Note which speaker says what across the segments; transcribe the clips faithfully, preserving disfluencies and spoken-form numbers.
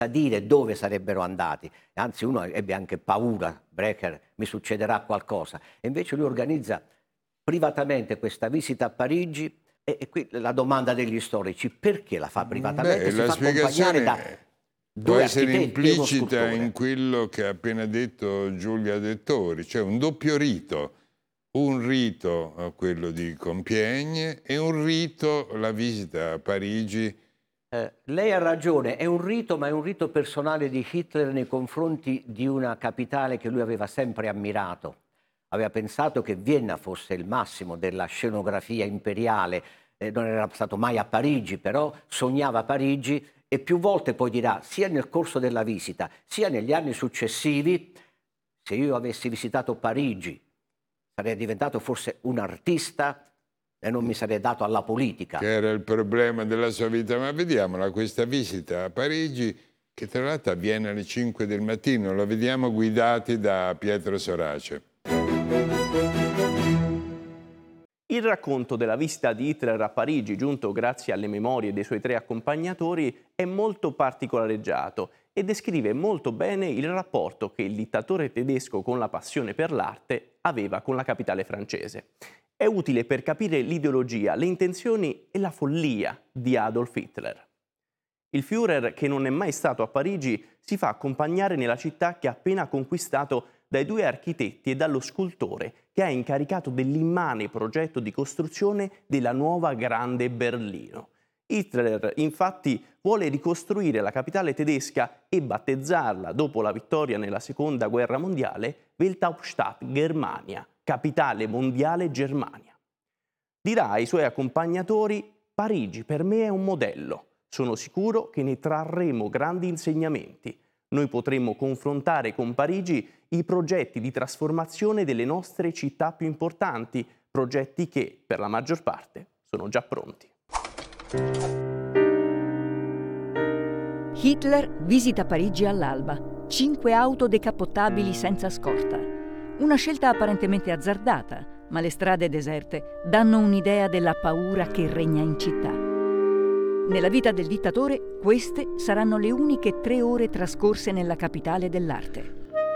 Speaker 1: dire dove sarebbero andati, anzi uno ebbe anche paura, Breker, mi succederà qualcosa, e invece lui organizza privatamente questa visita a Parigi. E, e qui la domanda degli storici: perché la fa privatamente?
Speaker 2: Beh,
Speaker 1: si
Speaker 2: la
Speaker 1: fa accompagnare da
Speaker 2: può
Speaker 1: due
Speaker 2: essere
Speaker 1: architetti e uno
Speaker 2: implicita
Speaker 1: scultore.
Speaker 2: in quello che ha appena detto Giulia Dettori, cioè un doppio rito. Un rito, eh, quello di Compiègne, e un rito, la visita a Parigi.
Speaker 1: Eh, lei ha ragione, è un rito, ma è un rito personale di Hitler nei confronti di una capitale che lui aveva sempre ammirato. Aveva pensato che Vienna fosse il massimo della scenografia imperiale, eh, non era stato mai a Parigi, però sognava Parigi, e più volte poi dirà, sia nel corso della visita, sia negli anni successivi: se io avessi visitato Parigi sarei diventato forse un artista e non mi sarei dato alla politica.
Speaker 2: Che era il problema della sua vita. Ma vediamola, questa visita a Parigi, che tra l'altro avviene alle cinque del mattino. La vediamo guidati da Pietro Sorace.
Speaker 3: Il racconto della visita di Hitler a Parigi, giunto grazie alle memorie dei suoi tre accompagnatori, è molto particolareggiato e descrive molto bene il rapporto che il dittatore tedesco con la passione per l'arte aveva con la capitale francese. È utile per capire l'ideologia, le intenzioni e la follia di Adolf Hitler. Il Führer, che non è mai stato a Parigi, si fa accompagnare nella città che ha appena conquistato dai due architetti e dallo scultore che ha incaricato dell'immane progetto di costruzione della nuova Grande Berlino. Hitler, infatti, vuole ricostruire la capitale tedesca e battezzarla, dopo la vittoria nella Seconda Guerra Mondiale, Welthauptstadt Germania, capitale mondiale Germania. Dirà ai suoi accompagnatori: Parigi per me è un modello. Sono sicuro che ne trarremo grandi insegnamenti. Noi potremo confrontare con Parigi i progetti di trasformazione delle nostre città più importanti, progetti che, per la maggior parte, sono già pronti.
Speaker 4: Hitler visita Parigi all'alba. Cinque auto decappottabili senza scorta. Una scelta apparentemente azzardata, ma le strade deserte danno un'idea della paura che regna in città. Nella vita del dittatore, queste saranno le uniche tre ore trascorse nella capitale dell'arte.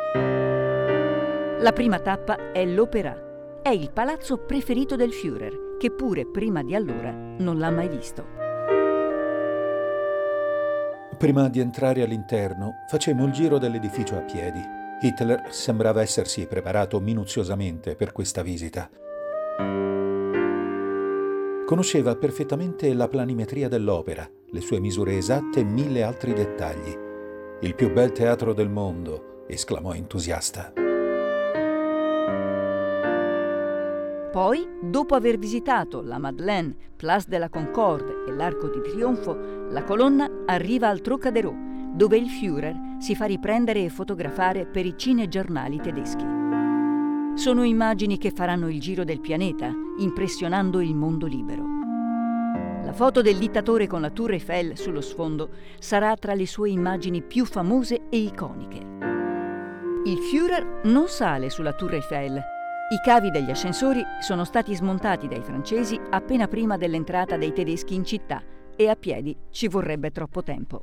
Speaker 4: La prima tappa è l'Opéra. È il palazzo preferito del Führer, che pure prima di allora non l'ha mai visto.
Speaker 5: Prima di entrare all'interno, facemmo il giro dell'edificio a piedi. Hitler sembrava essersi preparato minuziosamente per questa visita. Conosceva perfettamente la planimetria dell'opera, le sue misure esatte e mille altri dettagli. Il più bel teatro del mondo, esclamò entusiasta.
Speaker 4: Poi, dopo aver visitato la Madeleine, Place de la Concorde e l'Arco di Trionfo, la colonna arriva al Trocadero, dove il Führer si fa riprendere e fotografare per i cinegiornali tedeschi. Sono immagini che faranno il giro del pianeta, impressionando il mondo libero. La foto del dittatore con la Tour Eiffel sullo sfondo sarà tra le sue immagini più famose e iconiche. Il Führer non sale sulla Tour Eiffel. I cavi degli ascensori sono stati smontati dai francesi appena prima dell'entrata dei tedeschi in città e a piedi ci vorrebbe troppo tempo.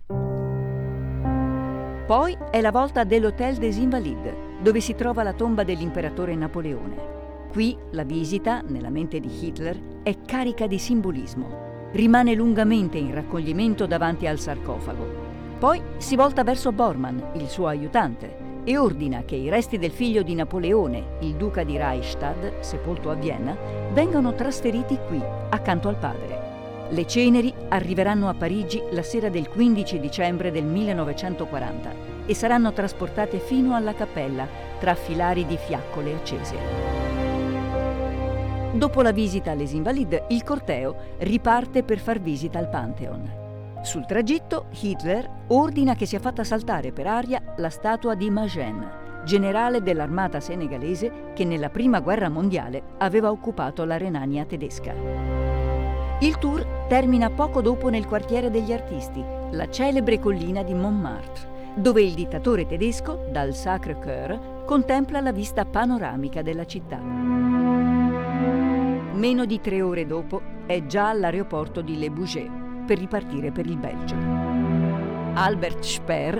Speaker 4: Poi è la volta dell'Hôtel des Invalides, dove si trova la tomba dell'imperatore Napoleone. Qui la visita, nella mente di Hitler, è carica di simbolismo. Rimane lungamente in raccoglimento davanti al sarcofago. Poi si volta verso Bormann, il suo aiutante, e ordina che i resti del figlio di Napoleone, il duca di Reichstadt, sepolto a Vienna, vengano trasferiti qui, accanto al padre. Le ceneri arriveranno a Parigi la sera del quindici dicembre del millenovecentoquaranta e saranno trasportate fino alla cappella tra filari di fiaccole accese. Dopo la visita alle Invalides, il corteo riparte per far visita al Pantheon. Sul tragitto, Hitler ordina che sia fatta saltare per aria la statua di Magen, generale dell'armata senegalese che nella Prima Guerra Mondiale aveva occupato la Renania tedesca. Il tour termina poco dopo nel quartiere degli artisti, la celebre collina di Montmartre, dove il dittatore tedesco, dal Sacré-Cœur, contempla la vista panoramica della città. Meno di tre ore dopo è già all'aeroporto di Le Bourget per ripartire per il Belgio. Albert Speer